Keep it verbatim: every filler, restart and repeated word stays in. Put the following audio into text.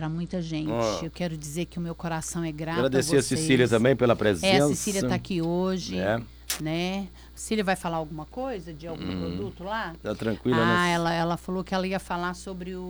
para muita gente. Oh. Eu quero dizer que o meu coração é grato Agradecer a a vocês. Cecília também pela presença. É, a Cecília está aqui hoje, é. né? A Cecília vai falar alguma coisa de algum hum. produto lá? Tá tranquila, Ah, né? ela, ela falou que ela ia falar sobre o